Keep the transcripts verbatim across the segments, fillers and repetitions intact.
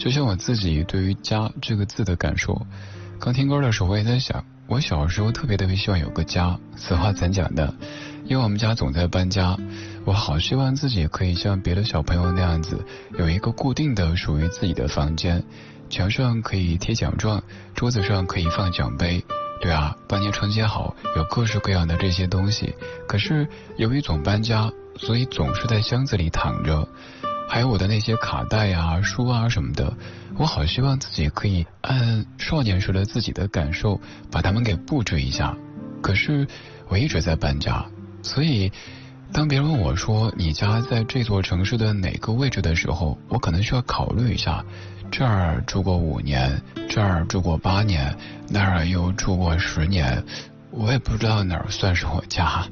就像我自己对于家这个字的感受，刚听歌的时候我也在想，我小时候特别特别希望有个家，此话怎讲的？因为我们家总在搬家，我好希望自己可以像别的小朋友那样子，有一个固定的属于自己的房间，墙上可以贴奖状，桌子上可以放奖杯。对啊，当年春节好，有各式各样的这些东西。可是由于总搬家，所以总是在箱子里躺着。还有我的那些卡带啊、书啊什么的，我好希望自己可以按少年时的自己的感受，把它们给布置一下。可是我一直在搬家，所以当别人问我说你家在这座城市的哪个位置的时候，我可能需要考虑一下。这儿住过五年，这儿住过八年，那儿又住过十年，我也不知道哪儿算是我家。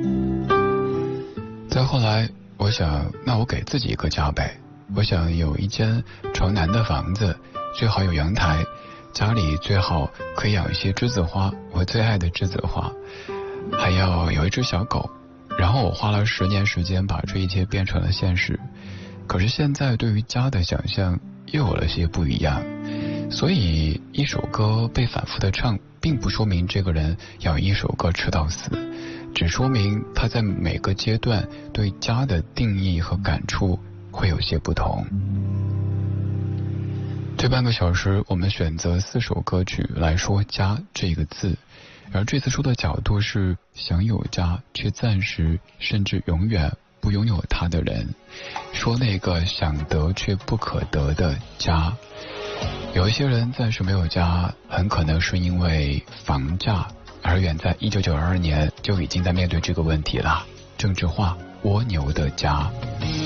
再后来我想，那我给自己一个家呗。我想有一间朝南的房子，最好有阳台，家里最好可以养一些栀子花，我最爱的栀子花，还要有一只小狗。然后我花了十年时间把这一切变成了现实。可是现在对于家的想象又有了些不一样。所以一首歌被反复的唱，并不说明这个人要一首歌吃到死，只说明他在每个阶段对家的定义和感触会有些不同。这半个小时我们选择四首歌曲来说家这个字，而这次说的角度是想有家却暂时甚至永远不拥有它的人，说那个想得却不可得的家。有一些人暂时没有家，很可能是因为房价，而远在一九九二年就已经在面对这个问题了。郑智化，蜗牛的家。